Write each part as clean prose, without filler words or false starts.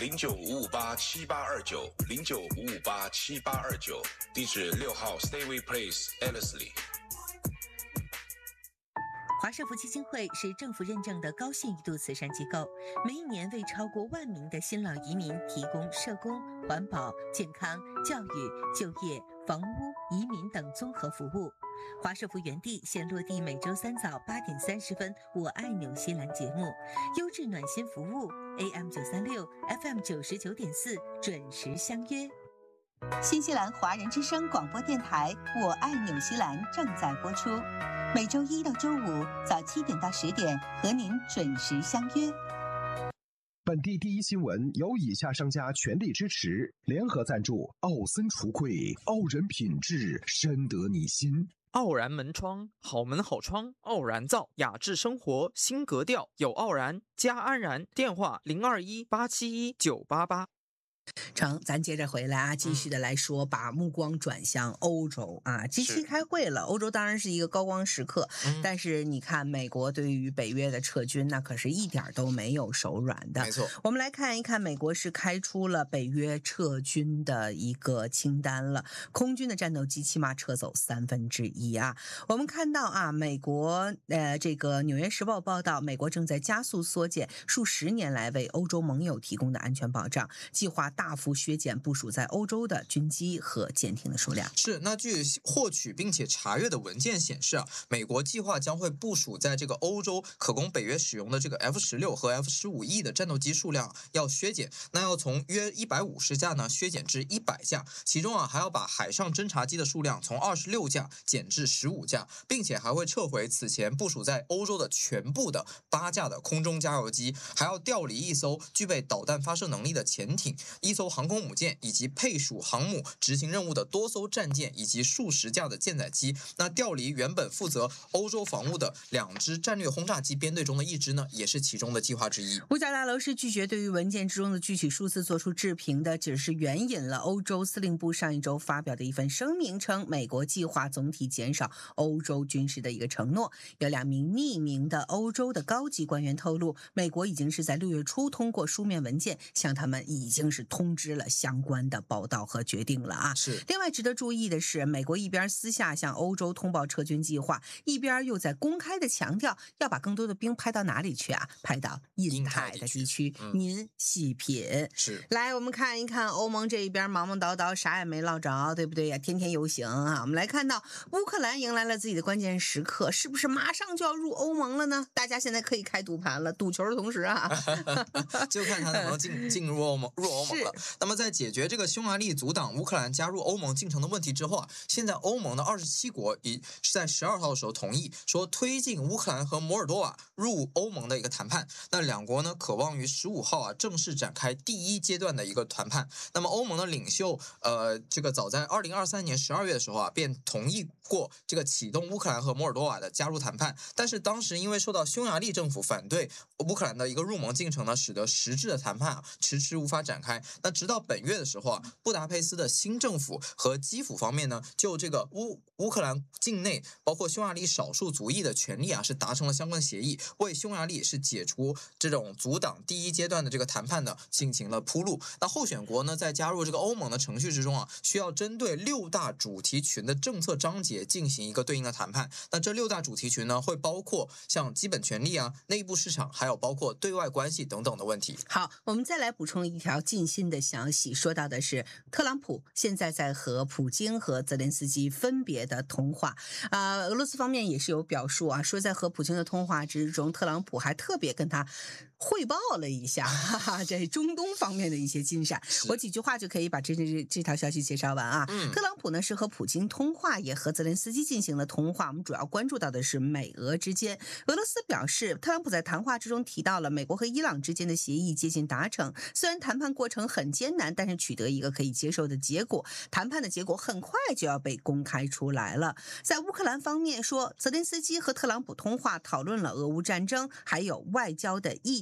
0955878829，0955878829，地址6号 Stayway Place Ellerslie。 华社福基金会是政府认证的高信誉度慈善机构，每一年为超过1万名的新老移民提供社工、环保、健康、教育、就业、房屋、移民等综合服务。华社福原地现落地每周3早8点30分，我爱纽西兰节目，优质暖心服务 AM936 FM99.4，准时相约。 新西兰华人之声广播电台《我爱纽西兰》正在播出，每周1到周5早7点到10点和您准时相约。 本地第一新闻由以下商家全力支持，联合赞助：奥森橱柜，傲人品质，深得你心。 傲然门窗，好门好窗，傲然造，雅致生活新格调，有傲然加安然。电话0218719988。 成，咱接着回来啊，继续的来说，把目光转向欧洲啊。G7开会了，欧洲当然是一个高光时刻，但是你看，美国对于北约的撤军，那可是一点都没有手软的。 没错， 我们来看一看，美国是开出了北约撤军的一个清单了，空军的战斗机起码撤走1/3啊。我们看到啊，美国这个《纽约时报》报道，美国正在加速缩减数十年来为欧洲盟友提供的安全保障，计划大幅削减部署在欧洲的军机和舰艇的数量。 是，那据获取并且查阅的文件显示啊，美国计划将会部署在这个欧洲可供北约使用的这个 F-16和 F-15E 的战斗机数量要削减，那要从约150架呢削减至100架，其中啊还要把海上侦察机的数量从26架减至15架，并且还会撤回此前部署在欧洲的全部的8架的空中加油机，还要调离1艘具备导弹发射能力的潜艇、1艘航空母舰以及配属航母执行任务的多艘战舰以及数十架的舰载机。那调离原本负责欧洲防务的2支战略轰炸机编队中的1支呢，也是其中的计划之一。 五角大楼是拒绝对于文件之中的具体数字做出置评的，只是援引了欧洲司令部上一周发表的一份声明，称美国计划总体减少欧洲军事的一个承诺。有2名匿名的欧洲的高级官员透露，美国已经是在6月初通过书面文件向他们已经是通知了相关的报道和决定了啊。 是。 另外值得注意的是，美国一边私下向欧洲通报撤军计划，一边又在公开的强调要把更多的兵派到哪里去啊？派到印太的地区。您细品。 是。 来，我们看一看欧盟这一边忙忙叨叨，啥也没落着，对不对呀？天天游行啊。我们来看到乌克兰迎来了自己的关键时刻，是不是马上就要入欧盟了呢？大家现在可以开赌盘了，赌球的同时啊， 就看他能不能进入欧盟了。那么在解决这个匈牙利阻挡乌克兰加入欧盟进程的问题之后啊，现在欧盟的27国是在12号的时候同意说推进乌克兰和摩尔多瓦入欧盟的一个谈判。那2国呢渴望于15号啊正式展开第1阶段的一个谈判。那么欧盟的领袖这个早在2023年12月的时候啊便同意过这个启动乌克兰和摩尔多瓦的加入谈判，但是当时因为受到匈牙利政府反对乌克兰的一个入盟进程呢，使得实质的谈判啊迟迟无法展开。那直到本月的时候啊，布达佩斯的新政府和基辅方面呢，就这个乌克兰境内包括匈牙利少数族裔的权利啊，是达成了相关协议，为匈牙利是解除这种阻挡第1阶段的这个谈判呢进行了铺路。那候选国呢，在加入这个欧盟的程序之中啊，需要针对6大主题群的政策章节进行一个对应的谈判。那这6大主题群呢，会包括像基本权利啊、内部市场，还有包括对外关系等等的问题。 好，我们再来补充一条近新的消息，说到的是特朗普现在在和普京和泽连斯基分别的通话。俄罗斯方面也是有表述啊，说在和普京的通话之中，特朗普还特别跟他汇报了一下这中东方面的一些进展。我几句话就可以把这条消息介绍完啊。特朗普呢是和普京通话，也和泽连斯基进行了通话。我们主要关注到的是美俄之间。俄罗斯表示，特朗普在谈话之中提到了美国和伊朗之间的协议接近达成，虽然谈判过程很艰难，但是取得一个可以接受的结果。谈判的结果很快就要被公开出来了。在乌克兰方面说，泽连斯基和特朗普通话讨论了俄乌战争还有外交的议题。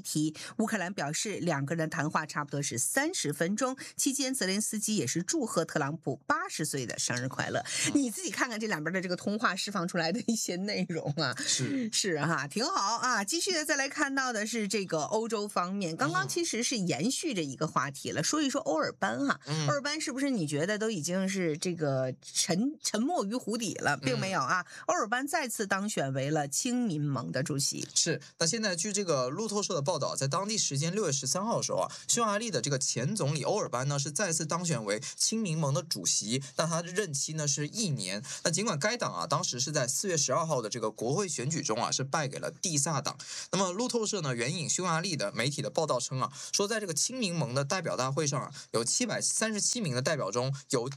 题。乌克兰表示，两个人谈话差不多是30分钟，期间泽连斯基也是祝贺特朗普80岁的生日快乐。你自己看看这两边的这个通话释放出来的一些内容啊，是哈，挺好啊。继续的再来看到的是这个欧洲方面，刚刚其实是延续着一个话题了，说一说欧尔班哈。欧尔班是不是你觉得都已经是这个沉没于湖底了？并没有啊，欧尔班再次当选为了亲民盟的主席。 是，那现在据这个路透社的报道，在当地时间6月13号的时候啊，匈牙利的这个前总理欧尔班呢是再次当选为亲民盟的主席，那他的任期呢是1年。那尽管该党啊当时是在4月12号的这个国会选举中啊是败给了蒂萨党，那么路透社呢援引匈牙利的媒体的报道称啊，说在这个亲民盟的代表大会上啊，有737名的代表中，有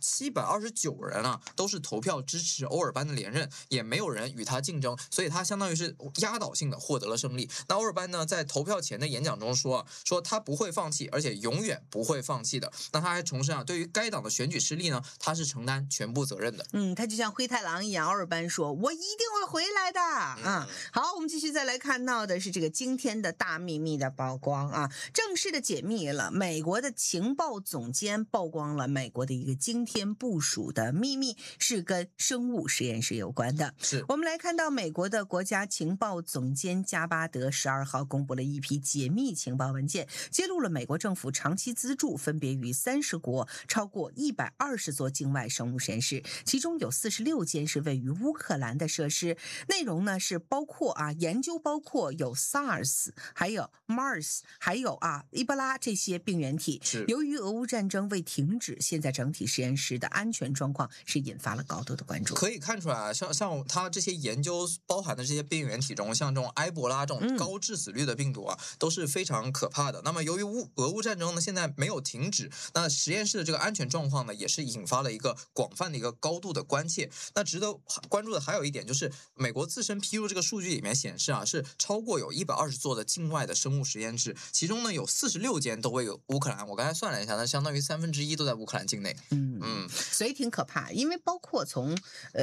729人啊都是投票支持欧尔班的连任，也没有人与他竞争，所以他相当于是压倒性的获得了胜利。那欧尔班呢在投票前的演讲中说他不会放弃，而且永远不会放弃的。那他还重申啊，对于该党的选举失利呢，他是承担全部责任的。 他就像灰太狼一样，欧尔班说我一定会回来的啊。好，我们继续再来看到的是这个惊天的大秘密的曝光啊，正式的解密了。美国的情报总监曝光了美国的一个惊天部署的秘密，是跟生物实验室有关的。 是， 我们来看到美国的国家情报总监加巴德12号公布了一批解密情报文件，揭露了美国政府长期资助分别于30国超过120座境外生物实验室，其中有46间是位于乌克兰的设施。内容呢是包括研究包括有 SARS 还有 MERS 还有伊波拉这些病原体。由于俄乌战争未停止，现在整体实验室的安全状况是引发了高度的关注。 可以看出来像他这些研究包含的这些病原体中，像这种埃博拉这种高致死率的病毒都是非常可怕的。那么由于俄乌战争呢现在没有停止，那实验室的这个安全状况呢也是引发了一个广泛的一个高度的关切。那值得关注的还有一点就是，美国自身披露这个数据里面显示是超过有120座的境外的生物实验室，其中呢有46间都位于乌克兰。我刚才算了一下，那相当于1/3都在乌克兰境内。 所以挺可怕，因为包括从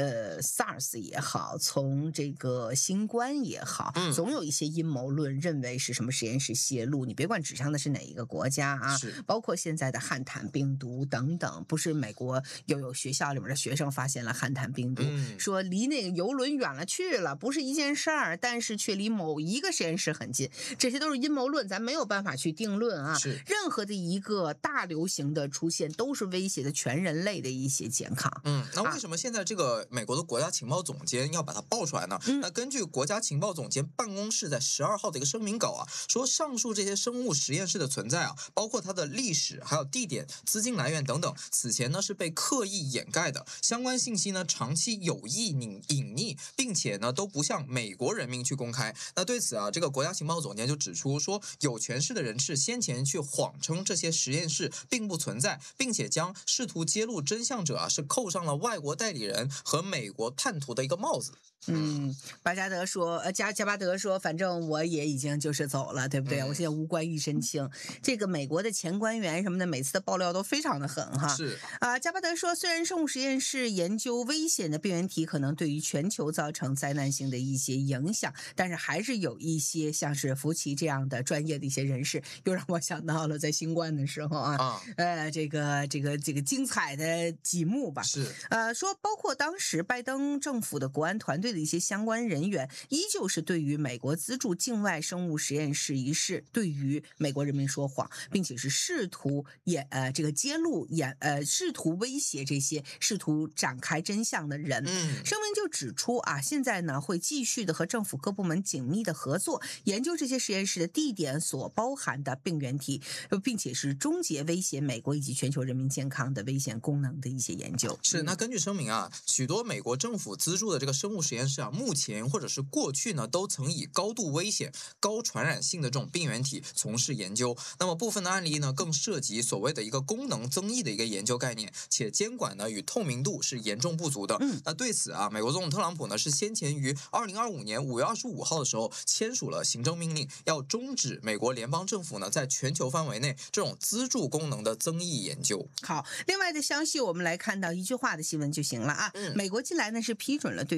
SARS 也好，从这个新冠也好，总有一些阴谋论认为是什么实验室泄露，你别管指向的是哪一个国家包括现在的汉坦病毒等等，不是美国有学校里面的学生发现了汉坦病毒，说离那个游轮远了去了，不是一件事儿，但是却离某一个实验室很近，这些都是阴谋论，咱没有办法去定论任何的一个大流行的出现都是威胁的全人类的一些健康。 那为什么现在这个美国的国家情报总监要把它爆出来呢？那根据国家情报总监办公室在12号的一个声明稿说上述这些生物实验室的存在包括它的历史、还有地点、资金来源等等，此前呢是被刻意掩盖的，相关信息呢长期有意隐匿，并且呢都不向美国人民去公开。那对此这个国家情报总监就指出说，有权势的人士先前去谎称这些实验室并不存在，并且将试图揭露真相者是扣上了外国代理人和美国叛徒的一个帽子。 加巴德说反正我也已经就是走了，对不对？我现在无官一身轻。这个美国的前官员什么的每次的爆料都非常的狠是加巴德说，虽然生物实验室研究危险的病原体可能对于全球造成灾难性的一些影响，但是还是有一些像是福奇这样的专业的一些人士，又让我想到了在新冠的时候这个精彩的几幕吧。说包括当时拜登政府的国安团队的一些相关人员，依旧是对于美国资助境外生物实验室一事对于美国人民说谎，并且是试图揭露试图威胁这些试图展开真相的人。声明就指出现在呢会继续的和政府各部门紧密的合作，研究这些实验室的地点所包含的病原体，并且是终结威胁美国以及全球人民健康的危险功能的一些研究。 那根据声明许多美国政府资助的这个生物实验室目前或者是过去呢都曾以高度危险、高传染性的这种病原体从事研究。那么部分的案例呢更涉及所谓的一个功能增益的一个研究概念，且监管呢与透明度是严重不足的。那对此美国总统特朗普呢是先前于2025年5月25号的时候签署了行政命令，要终止美国联邦政府呢在全球范围内这种资助功能的增益研究。 好，另外的消息我们来看到一句话的新闻就行了美国近来呢是批准了对于韩国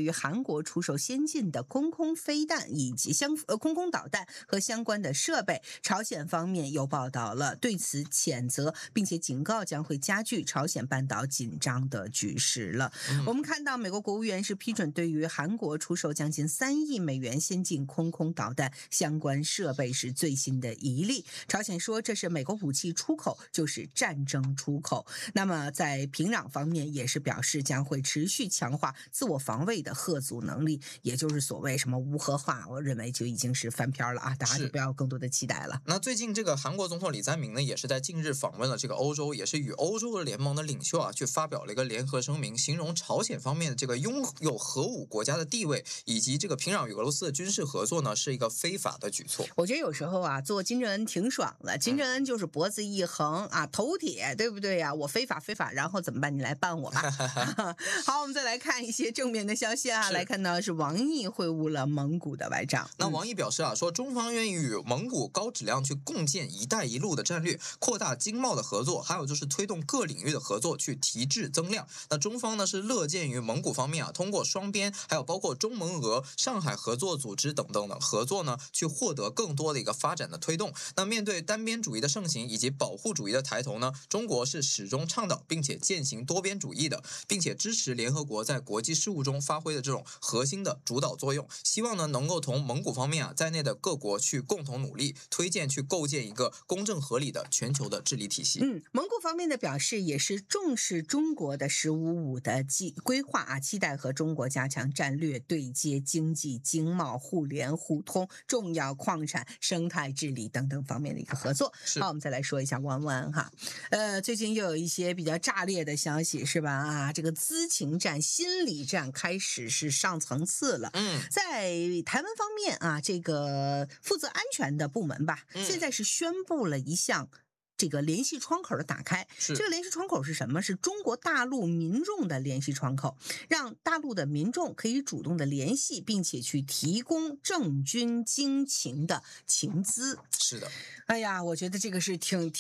国出售先进的空空飞弹以及空空导弹和相关的设备。朝鲜方面又报道了对此谴责，并且警告将会加剧朝鲜半岛紧张的局势了。我们看到美国国务院是批准对于韩国出售将近3亿美元先进空空导弹相关设备是最新的一例。朝鲜说这是美国武器出口，就是战争出口。那么在平壤方面也是表示将会持续强化自我防卫的吓阻能力，也就是所谓什么无核化，我认为就已经是翻篇了啊，大家就不要有更多的期待了。 那最近这个韩国总统李在明呢，也是在近日访问了这个欧洲，也是与欧洲的联盟的领袖啊，去发表了一个联合声明，形容朝鲜方面的这个拥有核武国家的地位，以及这个平壤与俄罗斯的军事合作呢，是一个非法的举措。 我觉得有时候啊，做金正恩挺爽的，金正恩就是脖子一横啊，头铁，对不对呀？我非法，然后怎么办？你来办我吧。好，我们再来看一些正面的消息啊，来看到是王毅会晤了蒙古的外长。 那王毅表示啊，说中方愿意与蒙古高质量去共建“一带一路”的战略，扩大经贸的合作，还有就是推动各领域的合作去提质增量。那中方呢是乐见于蒙古方面啊，通过双边还有包括中蒙俄、上海合作组织等等的合作呢，去获得更多的一个发展的推动。那面对单边主义的盛行以及保护主义的抬头呢，中国是始终倡导并且践行多边主义的，并且支持联合国在国际事务中发挥的这种核心的主导作用。希望呢能够同蒙古方面啊在内的各国去共同努力，推荐去构建一个公正合理的全球的治理体系。 蒙古方面的表示也是重视中国的“15+5”的规划啊，期待和中国加强战略对接、经济、经贸互联互通、重要矿产、生态治理等等方面的一个合作。好，我们再来说一下湾湾哈，最近又有一些比较炸裂的消息是吧？啊，这个资情战、心理战开始是上层次了。在台湾方面啊，这个负责安全的部门吧，现在是宣布了一项这个联系窗口的打开。这个联系窗口是什么？是中国大陆民众的联系窗口，让大陆的民众可以主动的联系，并且去提供政军经情的情资。 是的， 哎呀，我觉得这个是挺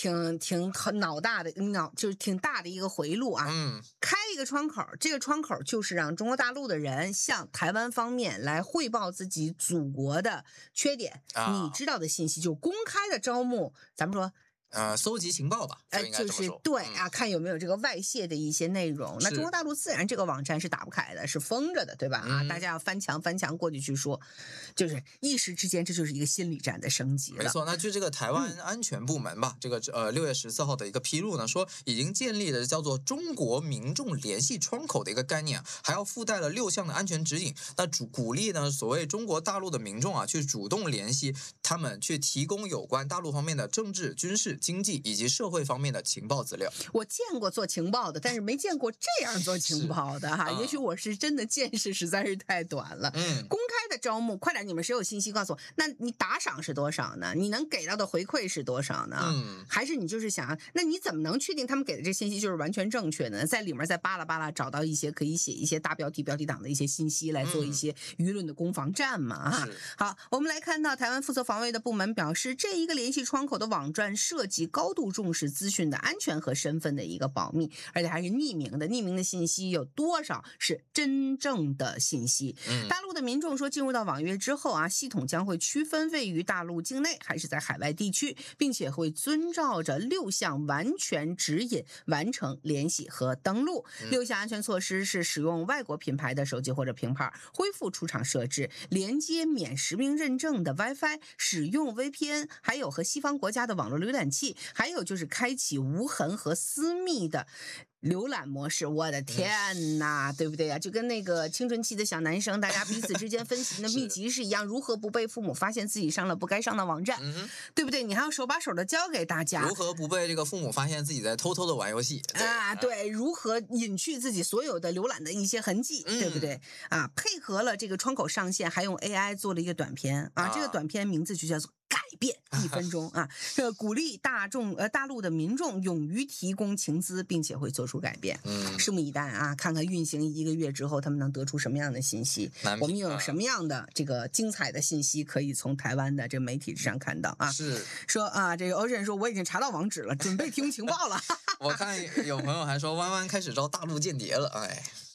就是挺大的一个回路啊。开一个窗口，这个窗口就是让中国大陆的人向台湾方面来汇报自己祖国的缺点，你知道的信息，就公开的招募，咱们说搜集情报吧， 就是对啊，看有没有这个外泄的一些内容。那中国大陆自然这个网站是打不开的，是封着的，对吧？啊，大家要翻墙过去去说，就是一时之间，这就是一个心理战的升级了。 没错，那据这个台湾安全部门吧，这个6月14号的一个披露呢，说已经建立了叫做中国民众联系窗口的一个概念，还要附带了6项的安全指引。那鼓励呢，所谓中国大陆的民众啊，去主动联系他们，去提供有关大陆方面的政治、军事、经济以及社会方面的情报资料。 我见过做情报的，但是没见过这样做情报的哈。也许我是真的见识实在是太短了。公开的招募，快点，你们谁有信息告诉我？那你打赏是多少呢？你能给到的回馈是多少呢？还是你就是想，那你怎么能确定他们给的这信息就是完全正确的呢？在里面再扒拉找到一些可以写一些大标题党的一些信息来做一些舆论的攻防战嘛？好，我们来看到台湾负责防卫的部门表示，这一个联系窗口的网站涉及高度重视资讯的安全和身份的一个保密，而且还是匿名的。匿名的信息有多少是真正的信息？大陆的民众说，进入到网页之后啊，系统将会区分位于大陆境内还是在海外地区，并且会遵照着6项完全指引完成联系和登录。6项安全措施是使用外国品牌的手机或者平板，恢复出厂设置，连接免实名认证的 WiFi， 使用 VPN， 还有和西方国家的网络浏览器，还有就是开启无痕和私密的浏览模式。我的天哪，对不对啊？就跟那个青春期的小男生，大家彼此之间分析的秘籍是一样，如何不被父母发现自己上了不该上的网站，对不对？你还要手把手的教给大家， 如何不被这个父母发现自己在偷偷的玩游戏啊？对，如何隐去自己所有的浏览的一些痕迹，对不对啊？配合了这个窗口上线，还用 AI 做了一个短片啊，这个短片名字就叫做改变1分钟啊，鼓励大陆的民众勇于提供情资，并且会做出改变。拭目以待啊，看看运行1个月之后，他们能得出什么样的信息，我们又有什么样的这个精彩的信息可以从台湾的这个媒体之上看到啊？ 是说啊，这个欧人说我已经查到网址了，准备提供情报了。 我看有朋友还说弯弯开始招大陆间谍了，哎。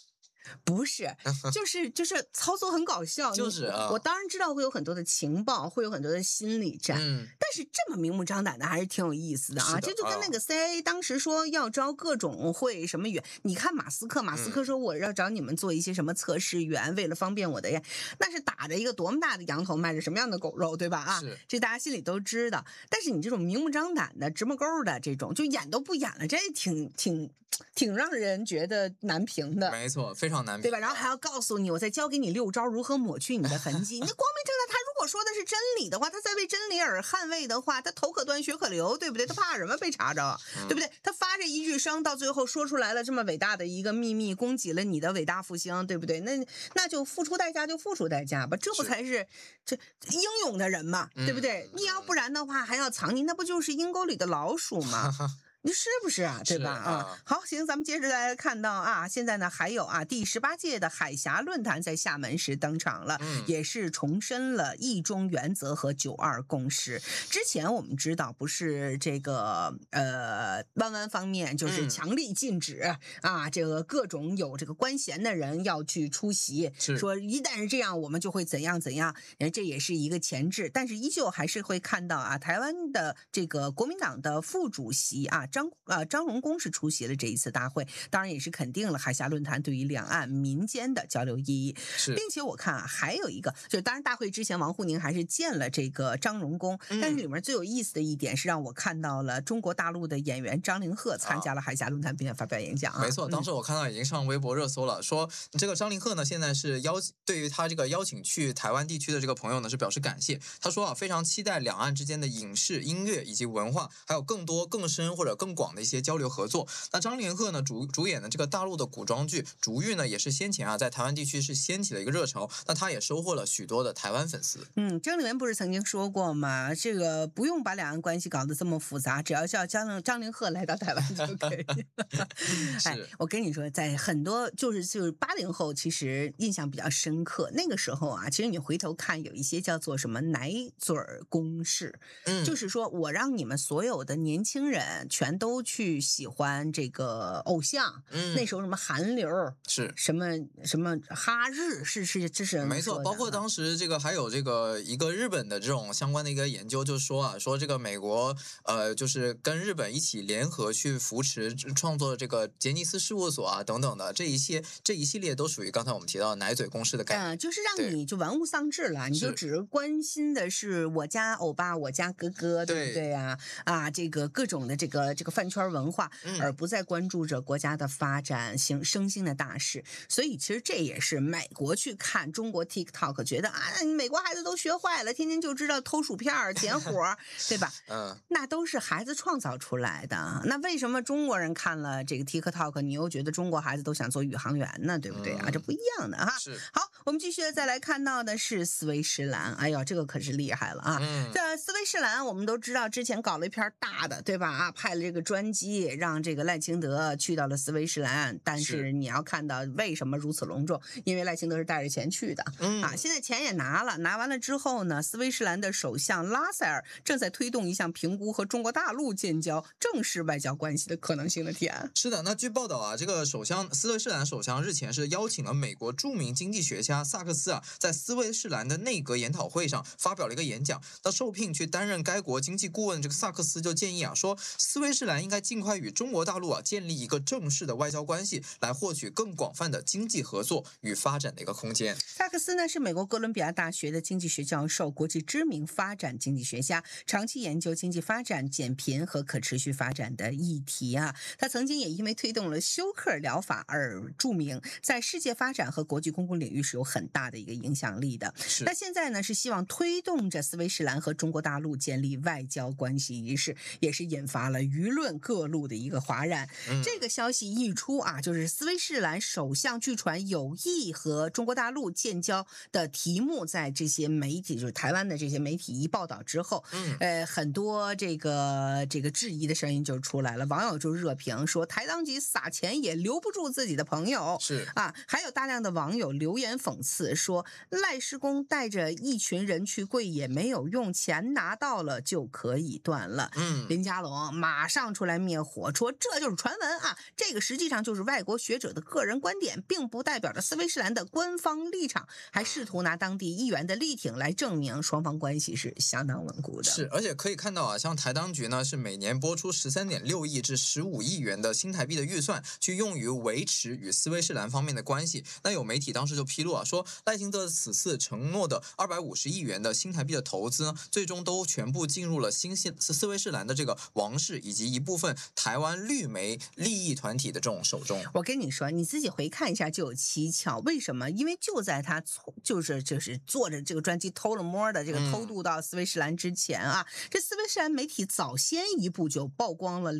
不是，就是操作很搞笑。 就是啊， 我当然知道会有很多的情报，会有很多的心理战，但是这么明目张胆的还是挺有意思的啊。这就跟那个 CIA 当时说要招各种会什么员，你看马斯克说我要找你们做一些什么测试员，为了方便我的呀，那是打着一个多么大的羊头卖着什么样的狗肉，对吧？啊，这大家心里都知道。但是你这种明目张胆的直摸勾的这种，就演都不演了，这挺让人觉得难评的。 没错，非常难评， 对吧？然后还要告诉你，我再教给你6招如何抹去你的痕迹。你光明正大，他如果说的是真理的话，他在为真理而捍卫的话，他头可断血可流，对不对？他怕什么被查着，对不对？他发这一句声，到最后说出来了这么伟大的一个秘密，供给了你的伟大复兴，对不对？那就付出代价就付出代价吧，这不才是这英勇的人嘛，对不对？你要不然的话还要藏你，那不就是阴沟里的老鼠吗？你是不是啊？对吧？啊，好，行，咱们接着来看到啊，现在呢还有啊，第18届的海峡论坛在厦门市登场了，也是重申了一中原则和9·2共识。之前我们知道不是这个湾湾方面就是强力禁止啊，这个各种有这个官衔的人要去出席，说一旦是这样，我们就会怎样怎样，这也是一个前置，但是依旧还是会看到啊，台湾的这个国民党的副主席啊。张荣恭是出席了这一次大会，当然也是肯定了海峡论坛对于两岸民间的交流意义，并且我看啊，还有一个就是，当然大会之前王沪宁还是见了这个张荣恭，但是里面最有意思的一点是让我看到了中国大陆的演员张凌赫参加了海峡论坛并且发表演讲。 没错，当时我看到已经上微博热搜了，说这个张凌赫呢现在是对于他这个邀请去台湾地区的这个朋友呢是表示感谢。他说啊，非常期待两岸之间的影视、音乐以及文化，还有更多、更深或者更广的一些交流合作。那张凌赫呢主演的这个大陆的古装剧《竹玉》呢，也是先前啊在台湾地区是掀起了一个热潮，那他也收获了许多的台湾粉丝。 郑丽文不是曾经说过吗？这个不用把两岸关系搞得这么复杂，只要叫张凌赫来到台湾就可以。哎，我跟你说，在很多就是80后，其实印象比较深刻。那个时候啊，其实你回头看，有一些叫做什么奶嘴公式，就是说我让你们所有的年轻人全都去喜欢这个偶像。那时候什么韩流是什么哈日这是没错，包括当时这个还有这个一个日本的这种相关的一个研究，就是说啊，说这个美国就是跟日本一起联合去扶持创作这个杰尼斯事务所啊等等的这一系列都属于刚才我们提到的奶嘴公式的概念， 就是让你就玩物丧志了，你就只关心的是我家欧巴我家哥哥，对不对啊？这个各种的这个饭圈文化，而不再关注着国家的发展升兴的大事。所以其实这也是美国去看中国 TikTok 觉得美国孩子都学坏了，天天就知道偷薯片捡火对吧？那都是孩子创造出来的。那为什么中国人看了这个 TikTok 你又觉得中国孩子都想做宇航员呢？对不对啊？这不一样的哈。好，我们继续再来看到的是斯威士兰。哎呦，这个可是厉害了啊！在斯威士兰我们都知道之前搞了一片大的，对吧？派了这个专机让这个赖清德去到了斯威士兰，但是你要看到为什么如此隆重，因为赖清德是带着钱去的。现在钱也拿完了之后呢，斯威士兰的首相拉塞尔正在推动一项评估和中国大陆建交正式外交关系的可能性的提案。 是的，那据报道啊，这个斯威士兰首相日前是邀请了美国著名经济学家萨克斯在斯威士兰的内阁研讨会上发表了一个演讲。那受聘去担任该国经济顾问这个萨克斯就建议说，斯威士兰应该尽快与中国大陆建立一个正式的外交关系，来获取更广泛的经济合作与发展的一个空间。 萨克斯呢是美国哥伦比亚大学的经济学教授，国际知名发展经济学家，长期研究经济发展、减贫和可持续发展的议题他曾经也因为推动了休克疗法而著名，在世界发展和国际公共领域是有很大的一个影响力的。那现在呢是希望推动着斯威士兰和中国大陆建立外交关系一事，也是引发了舆论各路的一个哗然。这个消息一出就是斯威士兰首相据传有意和中国大陆建交的题目，在这些媒体就是台湾的这些媒体一报道之后，很多这个质疑的声音就出来了，网友就热评说台当局撒钱也留不住自己的朋友， 是还有大量的网友留言讽讽刺说，赖施工带着一群人去跪也没有用，钱拿到了就可以断了。林佳龙马上出来灭火，说这就是传闻啊，这个实际上就是外国学者的个人观点，并不代表着斯威士兰的官方立场，还试图拿当地议员的力挺来证明双方关系是相当稳固的。 是，而且可以看到啊，像台当局呢是每年拨出13.6亿至15亿元的新台币的预算，去用于维持与斯威士兰方面的关系。那有媒体当时就披露啊，说赖清德此次承诺的250亿元的新台币的投资呢，最终都全部进入了斯威士兰的这个王室以及一部分台湾绿媒利益团体的这种手中。 我跟你说，你自己回看一下就有蹊跷。为什么？因为就在他就是坐着这个专机偷了摸的这个偷渡到斯威士兰之前啊，这斯威士兰媒体早先一步就曝光了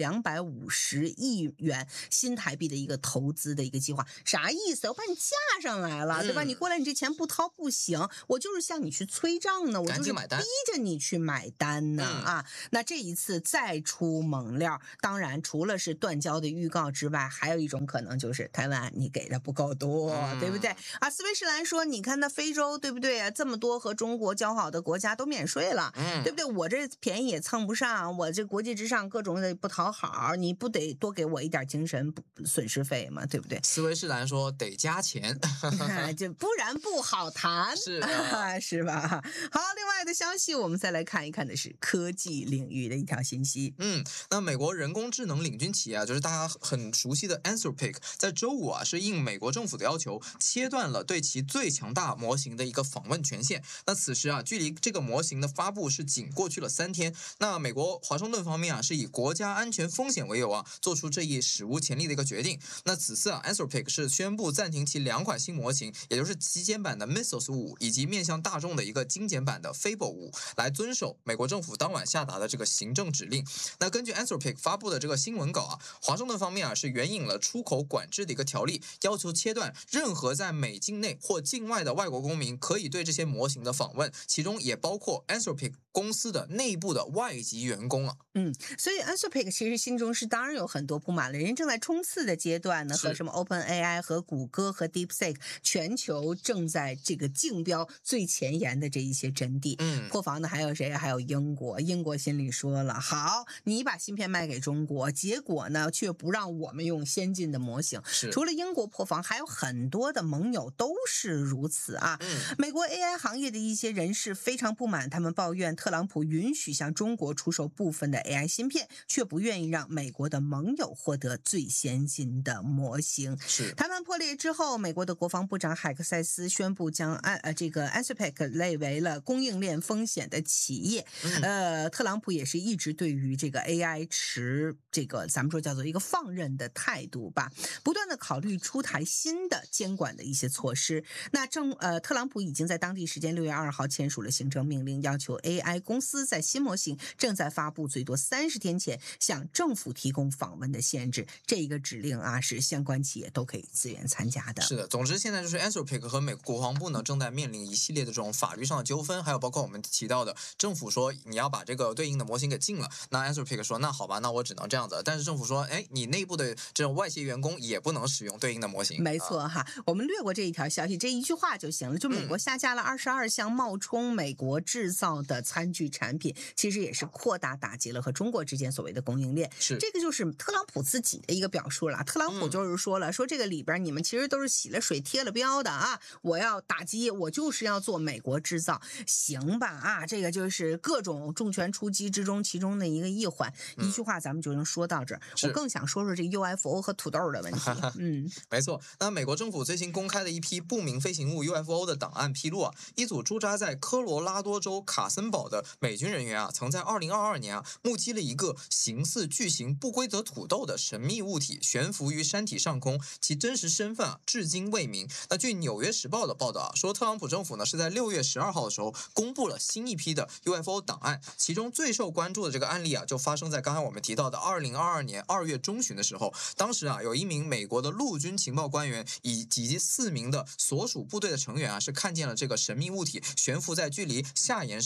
250亿元新台币的一个投资的一个计划。啥意思？我把你架上来了，对吧？你过来，你这钱不掏不行，我就是向你去催账呢，我就是逼着你去买单呢啊！那这一次再出猛料，当然除了是断交的预告之外，还有一种可能就是台湾你给的不够多，对不对啊？斯威士兰说，你看那非洲对不对啊？这么多和中国交好的国家都免税了，对不对？我这便宜也蹭不上，我这国际之上各种的不讨好，你不得多给我一点精神损失费嘛，对不对？ 斯威士兰说得加钱， 就不然不好谈， 是是吧？好，另外的消息我们再来看一看的是科技领域的一条信息。 那美国人工智能领军企业啊，就是大家很熟悉的 Anthropic， 在周五啊是应美国政府的要求，切断了对其最强大模型的一个访问权限。那此时啊，距离这个模型的发布是仅过去了3天。那美国华盛顿方面啊，是以国家安全风险为由啊，做出这一史无前例的一个决定。那此次啊 ，Anthropic 是宣布暂停其2款新模型，也就是极简版的 Mythos 5以及面向大众的一个精简版的 Fable 5，来遵守美国政府当晚下达的这个行政指令。那根据 Anthropic 发布的这个新闻稿啊，华盛顿方面啊是援引了出口管制的一个条例，要求切断任何在美境内或境外的外国公民可以对这些模型的访问，其中也包括 Anthropic 公司的内部的外籍员工啊。 所以 Anthropic 其实心中是当然有很多不满了，人正在冲刺的阶段呢，和什么 OpenAI 和谷歌和 DeepSeek 全球正在这个竞标最前沿的这一些阵地。破防的还有谁？还有英国。英国心里说了，好，你把芯片卖给中国，结果呢却不让我们用先进的模型。除了英国破防，还有很多的盟友都是如此啊。美国 AI 行业的一些人士非常不满，他们抱怨特朗普允许向中国出售部分的 AI 芯片，却不愿意让美国的盟友获得最先进的模型。谈判破裂之后，美国的国防部长海克塞斯宣布将这个 Anthropic 列为了供应链风险的企业。特朗普也是一直对于这个 AI 持这个咱们说叫做一个放任的态度吧，不断的考虑出台新的监管的一些措施。那特朗普已经在当地时间6月2号签署了行政命令，要求 AI 公司在新模型正在发布最多30天前向政府提供访问的限制。这个指令啊，是相关企业都可以自愿参加的。 是的，总之现在就是 Anthropic 和美国国防部呢正在面临一系列的这种法律上的纠纷，还有包括我们提到的政府说你要把这个对应的模型给禁了，那 Anthropic 说那好吧，那我只能这样子。但是政府说，哎，你内部的这种外籍员工也不能使用对应的模型。 没错哈，我们略过这一条消息，这一句话就行了。就美国下架了22项冒充美国制造的餐具产品，其实也是扩大打击了和中国之间所谓的供应链。这个就是特朗普自己的一个表述了。特朗普就是说了，说这个里边你们其实都是洗了水贴了标的啊，我要打击，我就是要做美国制造，行吧啊，这个就是各种重拳出击之中其中的一个一环。一句话咱们就能说到这儿。我更想说说这 UFO 和土豆的问题。 没错。那美国政府最新公开的一批不明飞行物 UFO 的档案披露啊，一组驻扎在科罗拉多州卡森堡的美军人员啊，曾在2022年啊目击了一个形似巨型不规则土豆的神秘物体悬浮于山体上空，其真实身份啊至今未明。那据《纽约时报》的报道啊，说特朗普政府呢是在6月12号的时候公布了新一批的 UFO 档案，其中最受关注的这个案例啊，就发生在刚才我们提到的2022年2月中旬的时候。当时啊，有一名美国的陆军情报官员以及4名的所属部队的成员啊，是看见了这个神秘物体悬浮在距离下岩山上方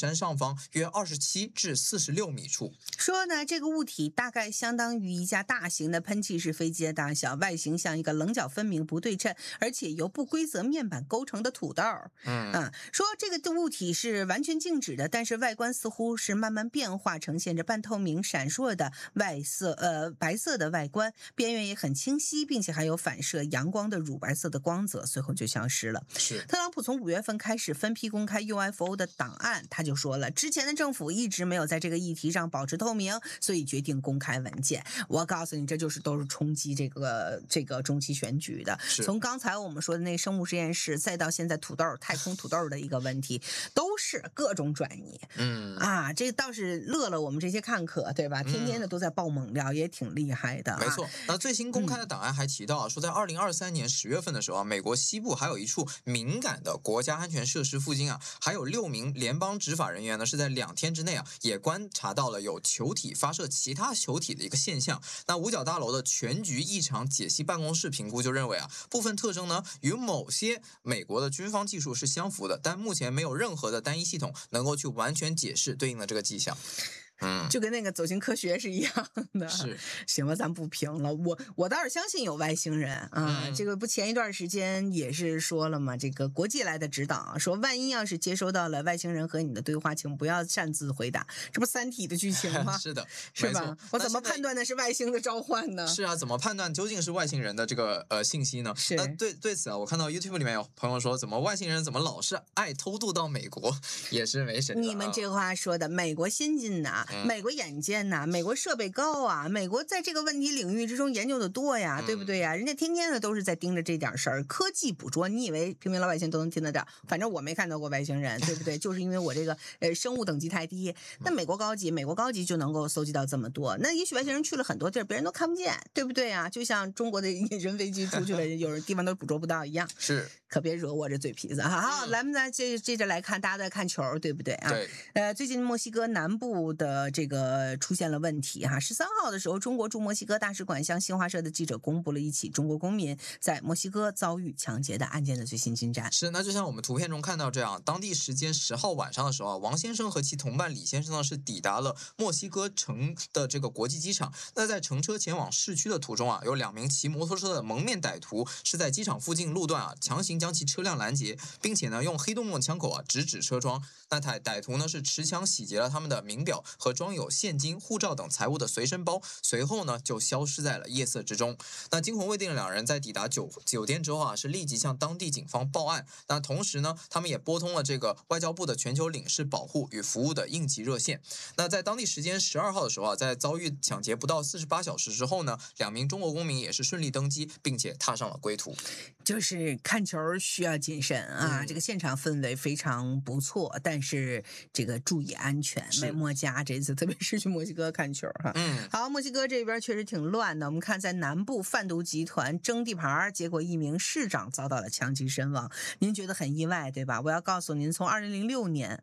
方约27至46米处。 说呢，这个物体大概相当于一架大型的喷气式飞机的大小，外形像一个棱角分明、不对称，而且由不规则面板构成的土豆。说这个物体是完全静止的，但是外观似乎是慢慢变化，呈现着半透明、闪烁的白色的外观，边缘也很清晰，并且还有反射阳光的乳白色的光泽，随后就消失了。 是特朗普从5月份开始分批公开 UFO 的档案，他就说了，之前的政府一直没有在这个议题上保持透明，所以决定公开文件。我告诉你，这都是冲击这个中期选举的。从刚才我们说的那生物实验室，再到现在太空土豆的一个问题，都是各种转移。这倒是乐了我们这些看客，对吧？天天的都在爆猛料，也挺厉害的。 没错。那最新公开的档案还提到，说在2023年10月份的时候美国西部还有一处敏感的国家安全设施附近还有6名联邦执法人员呢，是在2天之内也观察到了有球体发射其他球体的一个现象。那五角大楼的全局异常解析办公室评估就认为部分特征呢与某些美国的军方技术是相符的，但目前没有任何的单一系统能够去完全解释对应的这个迹象。 就跟那个走进科学是一样的。 是， 行吧，咱不评了。我倒是相信有外星人啊。这个不前一段时间也是说了嘛，这个国际来的指导说，万一要是接收到了外星人和你的对话，请不要擅自回答。这不三体的剧情吗？ 是的， 是吧？我怎么判断的是外星的召唤呢？ 是啊，怎么判断究竟是外星人的这个信息呢？ 是。 那对此我看到 YouTube 里面有朋友说，怎么外星人怎么老是爱偷渡到美国，也是没谁。 你们这话说的，美国先进呐。美国眼见呐，美国设备高啊，美国在这个问题领域之中研究的多呀，对不对呀？人家天天的都是在盯着这点事儿，科技捕捉，你以为平民老百姓都能听得着？反正我没看到过外星人，对不对？就是因为我这个生物等级太低。那美国高级就能够搜集到这么多，那也许外星人去了很多地儿，别人都看不见，对不对啊？就像中国的人飞机出去了，有地方都捕捉不到一样。 是， 可别惹我这嘴皮子哈。好，咱们接着来看，大家都在看球，对不对啊？ 对。 最近墨西哥南部的这个出现了问题13号的时候，中国驻墨西哥大使馆向新华社的记者公布了一起中国公民在墨西哥遭遇抢劫的案件的最新进展。 是，那就像我们图片中看到这样，当地时间10号晚上的时候王先生和其同伴李先生呢是抵达了墨西哥城的这个国际机场。那在乘车前往市区的途中有2名骑摩托车的蒙面歹徒是在机场附近路段强行将其车辆拦截，并且呢用黑洞洞枪口直指车窗。那歹徒呢是持枪洗劫了他们的名表和装有现金、护照等财物的随身包，随后呢就消失在了夜色之中。那惊魂未定的2人在抵达酒店之后是立即向当地警方报案。那同时呢，他们也拨通了这个外交部的全球领事保护与服务的应急热线。那在当地时间12号的时候在遭遇抢劫不到48小时之后呢，2名中国公民也是顺利登机，并且踏上了归途。 就是看球需要谨慎这个现场氛围非常不错，但是这个注意安全。墨加这次特别是去墨西哥看球好，墨西哥这边确实挺乱的。我们看在南部贩毒集团争地盘，结果1名市长遭到了枪击身亡。您觉得很意外对吧？我要告诉您，从2006年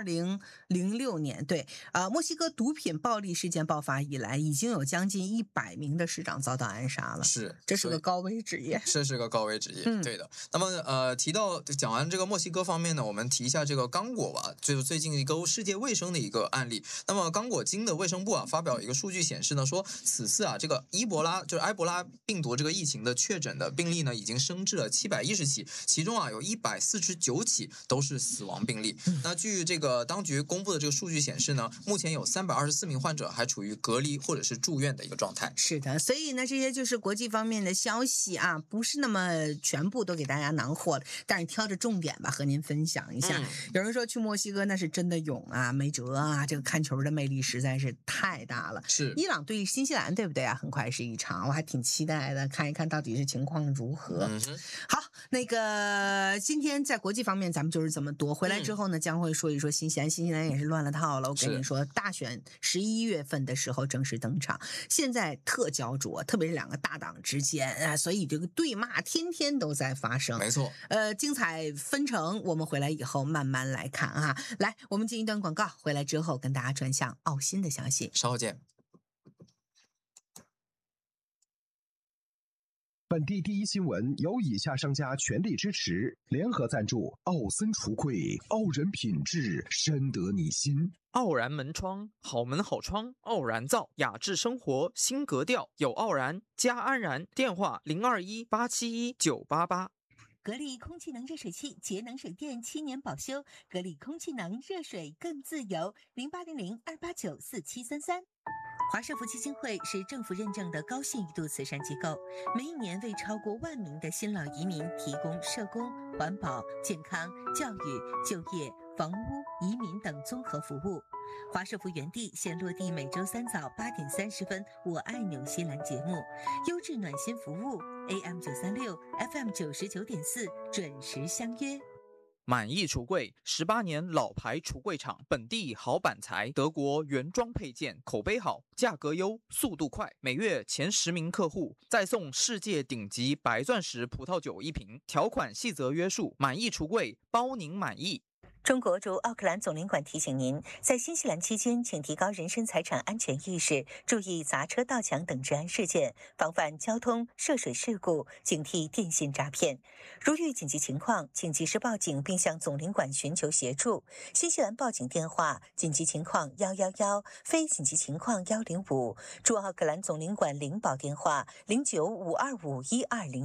对墨西哥毒品暴力事件爆发以来，已经有将近100名的市长遭到暗杀了。 是， 这是个高危职业。 这是个高危职业，对的。那么讲完这个墨西哥方面呢，我们提一下这个刚果吧，就是最近一个世界卫生的一个案例。那么刚果金的卫生部发表一个数据显示呢，说此次这个埃博拉病毒这个疫情的确诊的病例呢，已经升至了710起，其中有149起都是死亡病例。那据这个当局公布的这个数据显示呢，目前有324名患者还处于隔离或者是住院的一个状态。 是的，所以呢，这些就是国际方面的消息不是那么全部都给大家囊括了，但是挑着重点吧和您分享一下。有人说去墨西哥那是真的勇没辙这个看球的魅力实在是太大了。 是伊朗对新西兰对不对很快是一场，我还挺期待的，看一看到底是情况如何。好，那个今天在国际方面咱们就是这么多，回来之后呢将会说一说新西兰也是乱了套了。我跟你说，大选11月份的时候正式登场，现在特焦灼，特别是2个大党之间所以这个对骂天天都在发生。 没错， 精彩纷呈，我们回来以后慢慢来看来，我们进一段广告，回来之后跟大家转向澳新的消息。 稍后见。 本地第一新闻由以下商家全力支持，联合赞助：奥森橱柜，傲人品质，深得你心。 傲然门窗，好门好窗，傲然造，雅致生活新格调，有傲然加安然。电话0218719888。 格力空气能热水器节能省电7年保修，格力空气能热水更自由，0800-289-4733。华社福基金会是政府认证的高信誉度慈善机构，每一年为超过1万名的新老移民提供社工、环保、健康、教育、就业、房屋、移民等综合服务。华社福园地现落地每周3早8点30分，我爱纽西兰节目，优质暖心服务 AM936 FM99.4 准时相约。 满意橱柜18年老牌橱柜厂，本地好板材，德国原装配件，口碑好，价格优，速度快，每月前10名客户再送世界顶级白钻石葡萄酒1瓶，条款细则约束。满意橱柜，包您满意。 中国驻奥克兰总领馆提醒您，在新西兰期间，请提高人身财产安全意识，注意砸车、盗抢等治安事件，防范交通涉水事故，警惕电信诈骗。如遇紧急情况，请及时报警并向总领馆寻求协助。新西兰报警电话：紧急情况111，非紧急情况105。驻奥克兰总领馆领保电话：09525120。